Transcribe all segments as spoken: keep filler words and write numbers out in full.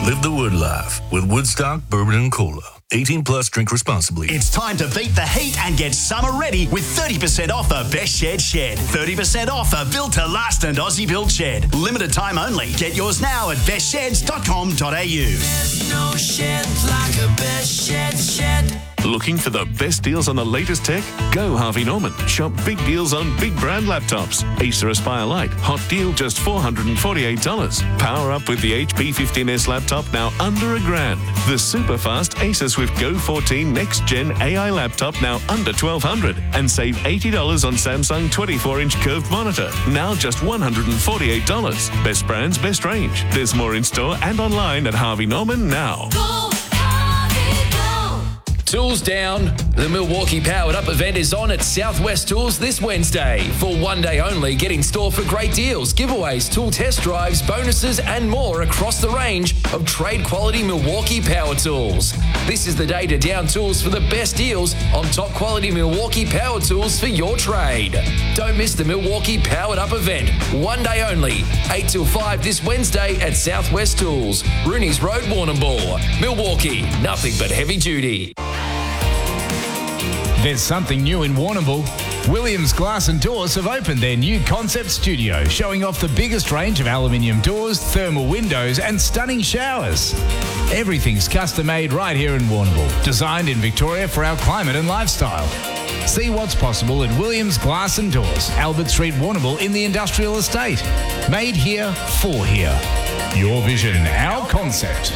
Live the Wood life with Woodstock Bourbon and Cola. eighteen plus, drink responsibly. It's time to beat the heat and get summer ready with thirty percent off the Best Shed Shed. thirty percent off a built to last and Aussie built shed. Limited time only. Get yours now at best sheds dot com dot a u. There's no shed like a Best Shed Shed. Looking for the best deals on the latest tech? Go Harvey Norman. Shop big deals on big brand laptops. Acer Aspire Lite. Hot deal just four hundred forty-eight dollars. Power up with the H P fifteen S laptop now under a grand. The super fast Acer Swift Go fourteen Next Gen A I laptop now under twelve hundred dollars. And save eighty dollars on Samsung twenty-four inch curved monitor. Now just one hundred forty-eight dollars. Best brands, best range. There's more in store and online at Harvey Norman now. Go, Harvey, go. Tools down. The Milwaukee Powered Up event is on at Southwest Tools this Wednesday. For one day only, get in store for great deals, giveaways, tool test drives, bonuses and more across the range of trade quality Milwaukee power tools. This is the day to down tools for the best deals on top quality Milwaukee power tools for your trade. Don't miss the Milwaukee Powered Up event. One day only, eight till five this Wednesday at Southwest Tools, Rooney's Road, Warrnambool. Milwaukee, nothing but heavy duty. There's something new in Warrnambool. Williams Glass and Doors have opened their new concept studio, showing off the biggest range of aluminium doors, thermal windows and stunning showers. Everything's custom made right here in Warrnambool, designed in Victoria for our climate and lifestyle. See what's possible at Williams Glass and Doors, Albert Street, Warrnambool in the Industrial Estate. Made here, for here. Your vision, our concept.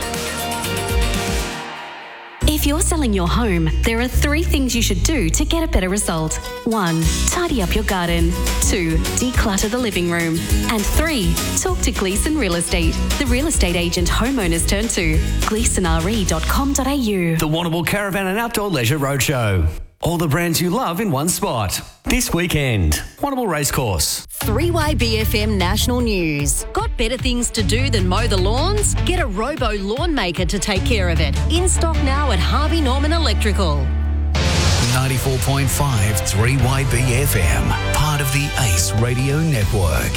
If you're selling your home, there are three things you should do to get a better result. One, tidy up your garden. Two, declutter the living room. And three, talk to Gleeson Real Estate, the real estate agent homeowners turn to. gleeson r e dot com dot a u. The Warrnambool Caravan and Outdoor Leisure Roadshow. All the brands you love in one spot. This weekend, Warrnambool Racecourse. three Y B F M National News. Got better things to do than mow the lawns? Get a Robo Lawn Maker to take care of it. In stock now at Harvey Norman Electrical. ninety-four point five three Y B F M, part of the Ace Radio Network.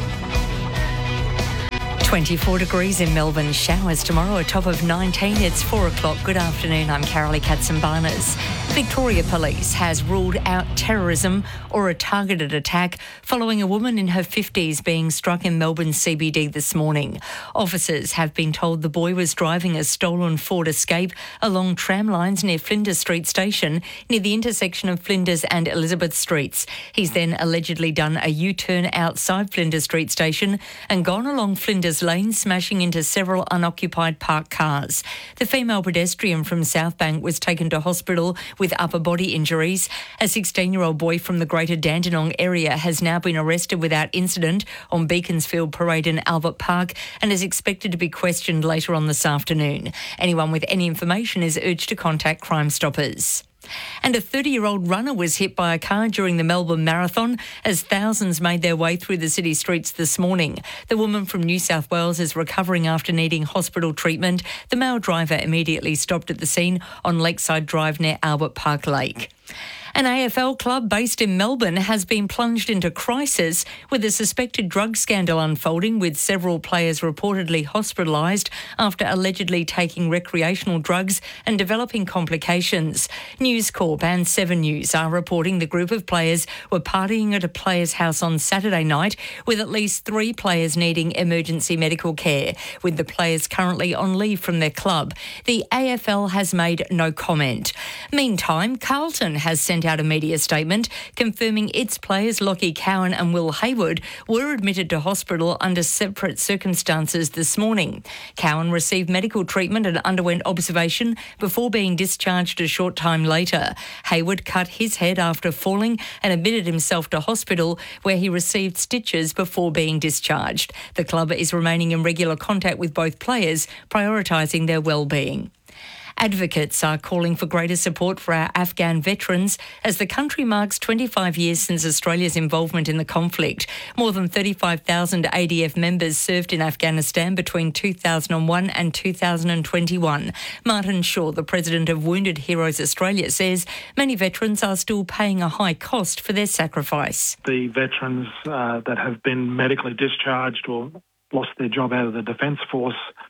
twenty-four degrees in Melbourne. Showers tomorrow, a top of nineteen. It's four o'clock. Good afternoon. I'm Carolee Katsambarnas. Victoria Police has ruled out terrorism or a targeted attack following a woman in her fifties being struck in Melbourne C B D this morning. Officers have been told the boy was driving a stolen Ford Escape along tram lines near Flinders Street Station, near the intersection of Flinders and Elizabeth Streets. He's then allegedly done a U-turn outside Flinders Street Station and gone along Flinders Lane, smashing into several unoccupied parked cars. The female pedestrian from Southbank was taken to hospital with upper body injuries. A sixteen-year-old boy from the Greater Dandenong area has now been arrested without incident on Beaconsfield Parade in Albert Park and is expected to be questioned later on this afternoon. Anyone with any information is urged to contact Crime Stoppers. And a thirty-year-old runner was hit by a car during the Melbourne Marathon as thousands made their way through the city streets this morning. The woman from New South Wales is recovering after needing hospital treatment. The male driver immediately stopped at the scene on Lakeside Drive near Albert Park Lake. An A F L club based in Melbourne has been plunged into crisis with a suspected drug scandal unfolding, with several players reportedly hospitalised after allegedly taking recreational drugs and developing complications. News Corp and Seven News are reporting the group of players were partying at a player's house on Saturday night, with at least three players needing emergency medical care, with the players currently on leave from their club. The A F L has made no comment. Meantime, Carlton has sent out a media statement confirming its players Lockie Cowan and Will Hayward were admitted to hospital under separate circumstances this morning. Cowan received medical treatment and underwent observation before being discharged a short time later. Hayward cut his head after falling and admitted himself to hospital, where he received stitches before being discharged. The club is remaining in regular contact with both players, prioritising their well-being. Advocates are calling for greater support for our Afghan veterans as the country marks twenty-five years since Australia's involvement in the conflict. More than thirty-five thousand A D F members served in Afghanistan between two thousand one and two thousand twenty-one. Martin Shaw, the president of Wounded Heroes Australia, says many veterans are still paying a high cost for their sacrifice. The veterans uh, that have been medically discharged or lost their job out of the Defence Force,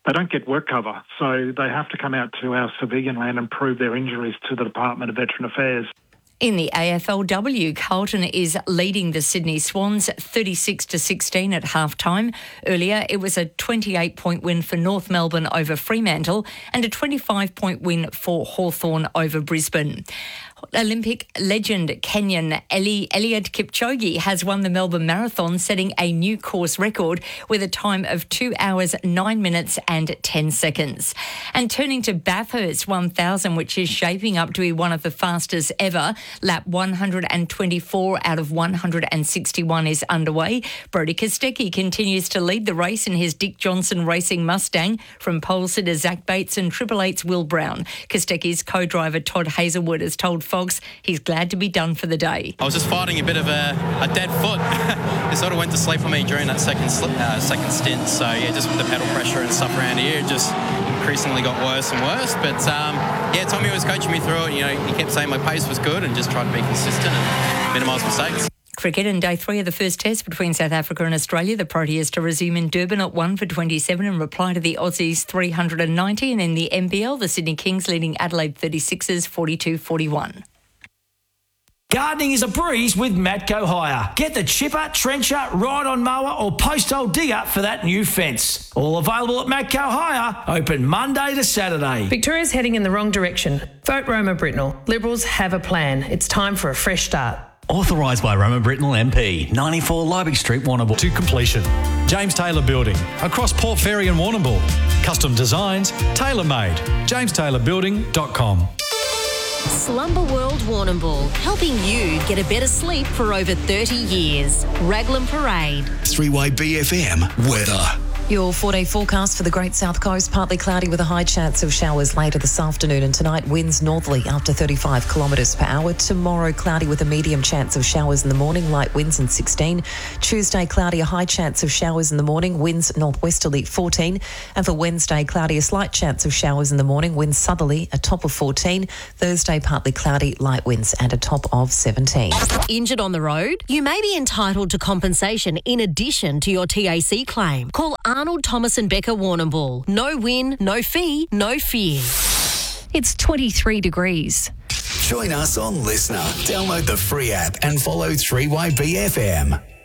they don't get work cover, so they have to come out to our civilian land and prove their injuries to the Department of Veteran Affairs. In the A F L W, Carlton is leading the Sydney Swans thirty-six to sixteen at half-time. Earlier, it was a twenty-eight point win for North Melbourne over Fremantle and a twenty-five point win for Hawthorn over Brisbane. Olympic legend Kenyan Eli, Eliud Kipchoge has won the Melbourne Marathon, setting a new course record with a time of two hours, nine minutes and ten seconds. And turning to Bathurst one thousand, which is shaping up to be one of the fastest ever, lap one hundred twenty-four out of one hundred sixty-one is underway. Brodie Kostecki continues to lead the race in his Dick Johnson Racing Mustang from pole sitter Zach Bates and Triple Eight's Will Brown. Kostecki's co-driver Todd Hazelwood has told Fox he's glad to be done for the day. I was just fighting a bit of a, a dead foot. It sort of went to sleep on me during that second slip, uh, second stint. So yeah, just with the pedal pressure and stuff around here, it just increasingly got worse and worse. But um, yeah, Tommy was coaching me through it. You know, he kept saying my pace was good and just tried to be consistent and minimise mistakes. Cricket in day three of the first test between South Africa and Australia. The Proteas to resume in Durban at one for twenty-seven in reply to the Aussies three hundred ninety. And in the N B L, the Sydney Kings leading Adelaide thirty-sixers forty-two forty-one. Gardening is a breeze with Matco Hire. Get the chipper, trencher, ride-on mower or post-hole digger for that new fence. All available at Matco Hire, open Monday to Saturday. Victoria's heading in the wrong direction. Vote Roma Britnell. Liberals have a plan. It's time for a fresh start. Authorised by Roma Britnell M P, ninety-four Liebig Street, Warrnambool. To completion. James Taylor Building, across Port Fairy and Warrnambool. Custom designs, tailor-made. james taylor building dot com. Slumber World Warrnambool, helping you get a better sleep for over thirty years. Raglan Parade. three Y B F M weather. Your four-day forecast for the Great South Coast, partly cloudy with a high chance of showers later this afternoon, and tonight winds northerly up to thirty-five kilometres per hour. Tomorrow cloudy with a medium chance of showers in the morning, light winds in sixteen. Tuesday cloudy, a high chance of showers in the morning, winds northwesterly fourteen. And for Wednesday cloudy, a slight chance of showers in the morning, winds southerly, a top of fourteen. Thursday partly cloudy, light winds and a top of seventeen. Injured on the road? You may be entitled to compensation in addition to your T A C claim. Call Arnold Thomas and Becker Warrnambool. No win, no fee, no fear. It's twenty-three degrees. Join us on Listener. Download the free app and follow three Y B F M.